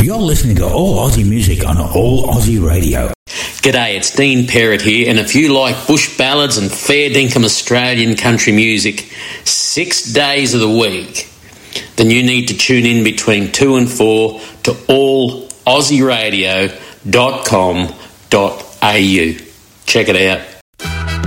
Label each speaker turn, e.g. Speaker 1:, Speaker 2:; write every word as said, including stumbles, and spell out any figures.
Speaker 1: You're listening to All Aussie Music on All Aussie Radio.
Speaker 2: G'day, it's Dean Perrott here, and if you like bush ballads and fair dinkum Australian country music six days of the week, then you need to tune in between two and four to all aussie radio dot com dot a u. Check it out.